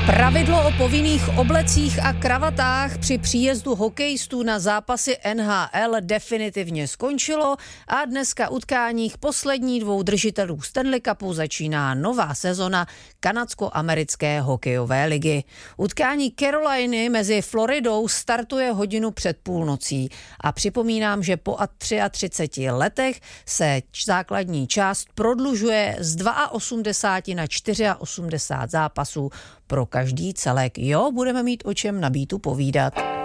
Pravidlo o povinných oblecích a kravatách při příjezdu hokejistů na zápasy NHL definitivně skončilo a dneska utkáních posledních dvou držitelů Stanley Cupu začíná nová sezona kanadsko-americké hokejové ligy. Utkání Caroliny mezi Floridou startuje hodinu před půlnocí a připomínám, že po 33 letech se základní část prodlužuje z 82 na 84 zápasů pro každý celek. Jo, budeme mít o čem na Beatu povídat.